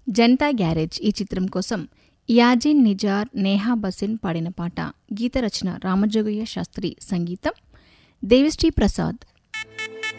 Janata garage ఈ చిత్రం కోసం యాజిన్ నిజార్, నేహా బసిన్ పాడిన పాట. గీత రచన రామజోగయ్య శాస్త్రి, సంగీతం దేవిశ్రీ ప్రసాద్.